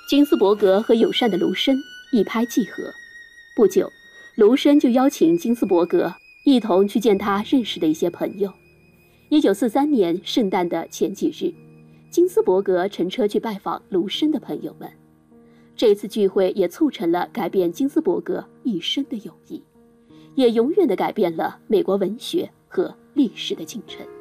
金斯伯格和友善的卢森一拍即合。不久，卢森就邀请金斯伯格一同去见他认识的一些朋友。1943年圣诞的前几日，金斯伯格乘车去拜访卢森的朋友们。这次聚会也促成了改变金斯伯格一生的友谊，也永远地改变了美国文学和历史的进程。